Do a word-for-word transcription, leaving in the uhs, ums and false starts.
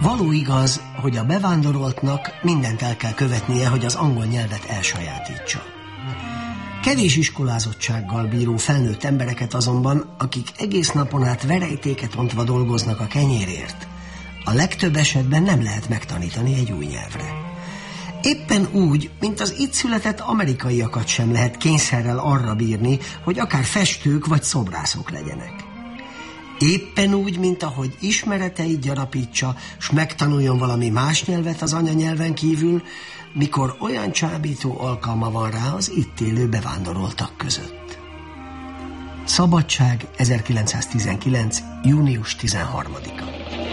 Való igaz, hogy a bevándoroltnak mindent el kell követnie, hogy az angol nyelvet elsajátítsa. Kevés iskolázottsággal bíró felnőtt embereket azonban, akik egész napon át verejtéket ontva dolgoznak a kenyérért, a legtöbb esetben nem lehet megtanítani egy új nyelvre. Éppen úgy, mint az itt született amerikaiakat sem lehet kényszerrel arra bírni, hogy akár festők vagy szobrászok legyenek. Éppen úgy, mint ahogy ismereteit gyarapítsa, s megtanuljon valami más nyelvet az anyanyelven kívül, mikor olyan csábító alkalma van rá az itt élő bevándoroltak között. Szabadság, ezerkilencszáztizenkilenc. június tizenharmadika.